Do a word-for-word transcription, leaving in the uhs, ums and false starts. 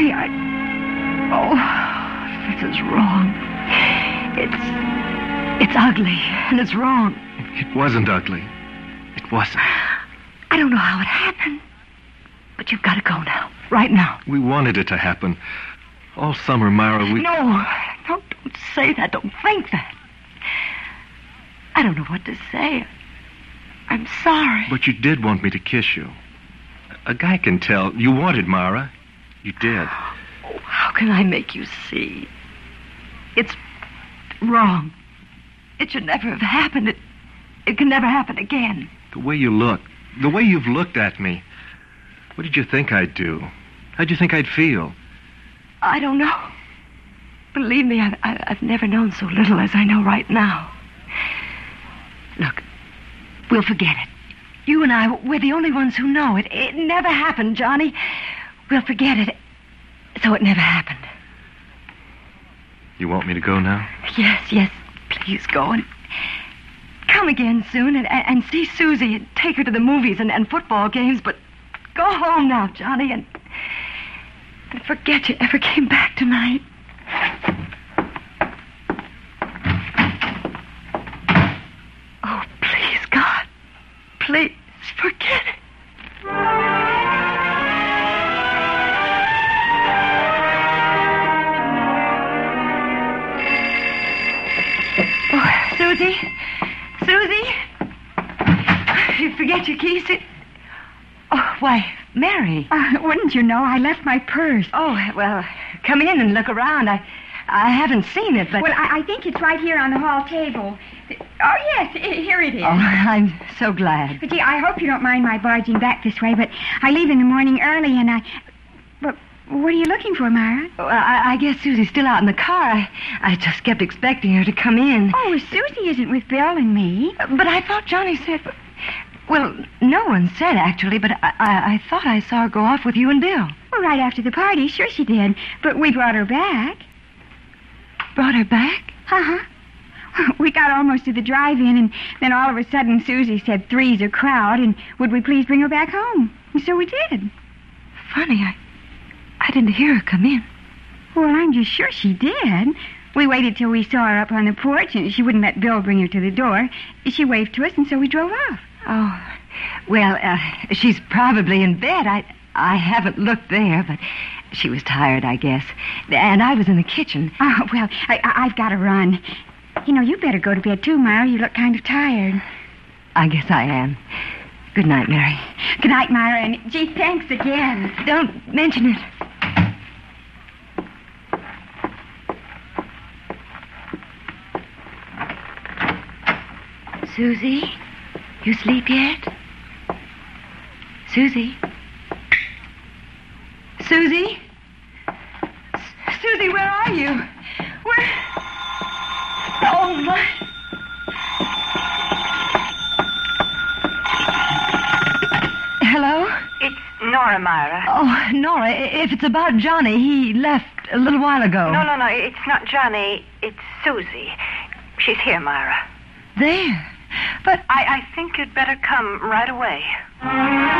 Johnny, I... Oh, this is wrong. It's... It's ugly, and it's wrong. It wasn't ugly. It wasn't. I don't know how it happened. But you've got to go now. Right now. We wanted it to happen. All summer, Myra, we... No, no, don't say that. Don't think that. I don't know what to say. I'm sorry. But you did want me to kiss you. A guy can tell. You wanted Myra. You did. Oh, how can I make you see? It's wrong. It should never have happened. It, it can never happen again. The way you look. The way you've looked at me. What did you think I'd do? How'd you think I'd feel? I don't know. Believe me, I've, I've never known so little as I know right now. Look, we'll forget it. You and I, we're the only ones who know it. It never happened, Johnny. We'll forget it. So it never happened. You want me to go now? Yes, yes. Please go and come again soon and, and see Susie and take her to the movies and, and football games. But go home now, Johnny, and, and forget you ever came back tonight. Oh, please, God. Please, forget it. Oh, Susie? Susie? You forget your keys? It... Oh, why, Mary. Uh, wouldn't you know? I left my purse. Oh, well, come in and look around. I I haven't seen it, but... Well, I, I think it's right here on the hall table. Oh, yes, I- here it is. Oh, I'm so glad. But, gee, I hope you don't mind my barging back this way, but I leave in the morning early, and I... But what are you looking for, Myra? Well, I, I guess Susie's still out in the car. I, I just kept expecting her to come in. Oh, Susie isn't with Bill and me. But I thought Johnny said... Well, no one said, actually, but I, I, I thought I saw her go off with you and Bill. Well, right after the party, sure she did. But we brought her back. Brought her back? Uh-huh. We got almost to the drive-in, and then all of a sudden Susie said three's a crowd, and would we please bring her back home? And so we did. Funny, I, I didn't hear her come in. Well, I'm just sure she did. We waited till we saw her up on the porch, and she wouldn't let Bill bring her to the door. She waved to us, and so we drove off. Oh, well, uh, she's probably in bed. I, I haven't looked there, but she was tired, I guess. And I was in the kitchen. Oh, well, I, I, I've got to run. You know, you better go to bed, too, Myra. You look kind of tired. I guess I am. Good night, Mary. Good night, Myra, and gee, thanks again. Don't mention it. Susie, you sleep yet? Susie? Susie? S- Susie, where are you? Where? Oh, my... Hello? It's Nora, Myra. Oh, Nora, i- if it's about Johnny, he left a little while ago. No, no, no, it's not Johnny. It's Susie. She's here, Myra. There. But I, I think you'd better come right away.